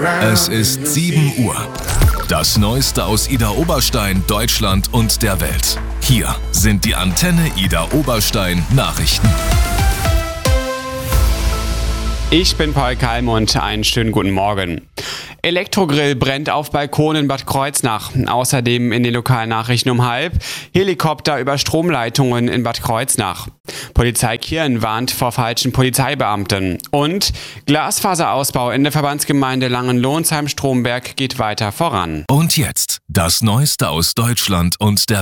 Es ist 7 Uhr. Das Neueste aus Idar Oberstein, Deutschland und der Welt. Hier sind die Antenne Idar Oberstein Nachrichten. Ich bin Paul Kalm und einen schönen guten Morgen. Elektrogrill brennt auf Balkon in Bad Kreuznach. Außerdem in den lokalen Nachrichten um 12:30 Helikopter über Stromleitungen in Bad Kreuznach. Polizei Kirn warnt vor falschen Polizeibeamten. Und Glasfaserausbau in der Verbandsgemeinde Langenlohnsheim-Stromberg geht weiter voran. Und jetzt das Neueste aus Deutschland und der